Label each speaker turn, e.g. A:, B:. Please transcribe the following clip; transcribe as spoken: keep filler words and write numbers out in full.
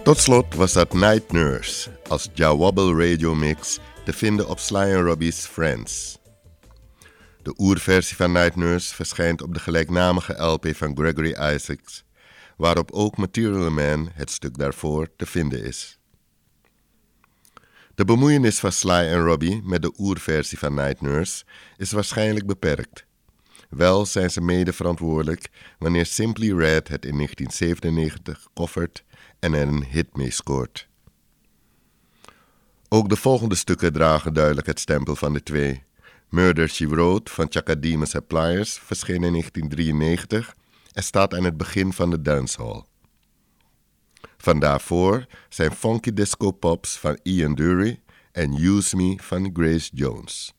A: Tot slot was dat Night Nurse als Jawabble Radio Mix te vinden op Sly and Robbie's Friends. De oerversie van Night Nurse verschijnt op de gelijknamige L P van Gregory Isaacs, waarop ook Material Man, het stuk daarvoor, te vinden is. De bemoeienis van Sly en Robbie met de oerversie van Night Nurse is waarschijnlijk beperkt. Wel zijn ze mede verantwoordelijk wanneer Simply Red het in negentien zevenennegentig covert en er een hit mee scoort. Ook de volgende stukken dragen duidelijk het stempel van de twee. Murder, She Wrote van Chaka Demus en Pliers verscheen in negentien drieënnegentig en staat aan het begin van de dancehall. Van daarvoor zijn Funky Disco Pops van Ian Dury en Use Me van Grace Jones.